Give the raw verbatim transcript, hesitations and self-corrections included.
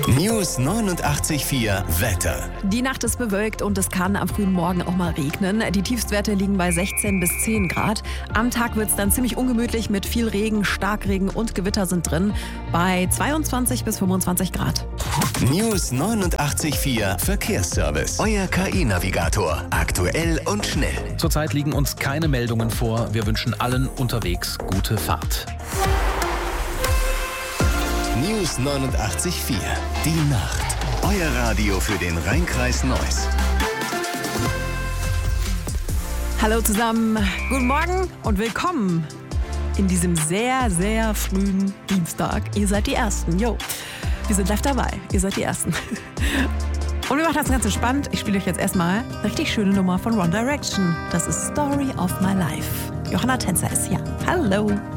News neunundachtzig Komma vier Wetter. Die Nacht ist bewölkt und es kann am frühen Morgen auch mal regnen. Die Tiefstwerte liegen bei sechzehn bis zehn Grad. Am Tag wird es dann ziemlich ungemütlich mit viel Regen, Starkregen und Gewitter sind drin bei zweiundzwanzig bis fünfundzwanzig Grad. News neunundachtzig Komma vier Verkehrsservice. Euer K I-Navigator. Aktuell und schnell. Zurzeit liegen uns keine Meldungen vor. Wir wünschen allen unterwegs gute Fahrt. News neunundachtzig Komma vier. Die Nacht. Euer Radio für den Rhein-Kreis Neuss. Hallo zusammen, guten Morgen und willkommen in diesem sehr, sehr frühen Dienstag. Ihr seid die Ersten, jo. Wir sind live dabei, ihr seid die Ersten. Und wir machen das ganz spannend. Ich spiele euch jetzt erstmal eine richtig schöne Nummer von One Direction. Das ist Story of My Life. Johanna Tänzer ist hier. Hallo.